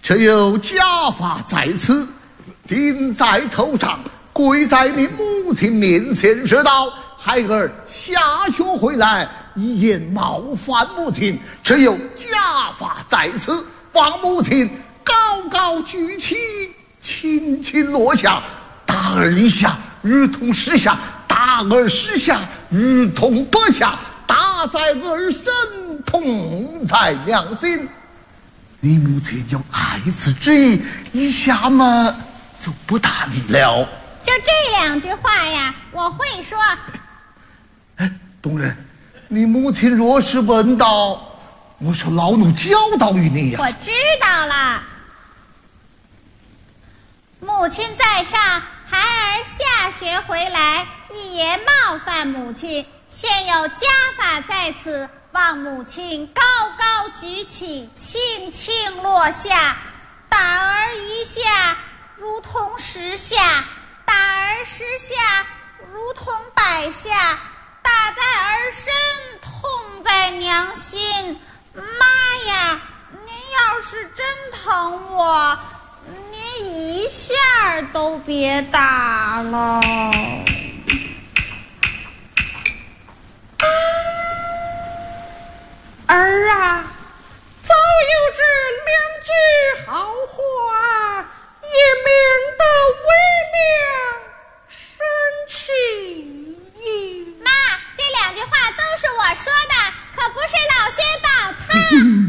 这有家法在此，顶在头上，跪在你母亲面前说道：孩儿下学回来，一言冒犯母亲，这有家法在此，望母亲高高举起，轻轻落下，大儿一下如同十下，大儿十下如同百下，打在儿身，痛在娘心。你母亲有爱子之意，一下嘛就不打你了。 就这2句话呀，我会说。 哎，东人，你母亲若是问道，我说老奴教导于你呀。 我知道了。母亲在上，孩儿下学回来，一言冒犯母亲，现有家法在此，望母亲高高举起，轻轻落下，打儿一下如同10下，打儿10下如同100下，打在儿身，痛在娘心。妈呀，您要是真疼我，您1下都别打了。 儿啊，早有这2句好话，也免得为娘生气。 妈，这2句话都是我说的，可不是老薛宝他。